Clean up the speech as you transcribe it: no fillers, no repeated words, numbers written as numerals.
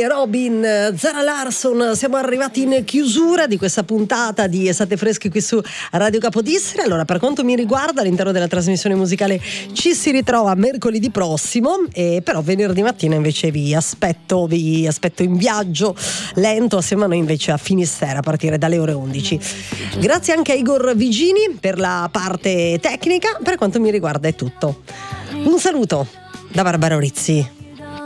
Robin, Zara Larsson. Siamo arrivati in chiusura di questa puntata di Estate Freschi qui su Radio Capodistria. Allora, per quanto mi riguarda, all'interno della trasmissione musicale ci si ritrova mercoledì prossimo, però venerdì mattina invece vi aspetto in viaggio lento assieme a noi invece a Finisterra a partire dalle ore 11. Grazie anche a Igor Vigini per la parte tecnica. Per quanto mi riguarda è tutto. Un saluto da Barbara Rizzi.